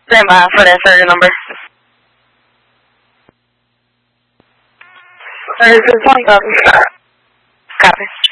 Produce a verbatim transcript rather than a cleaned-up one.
Stand by for that surgeon number. thirty-six twenty, copy. Copy.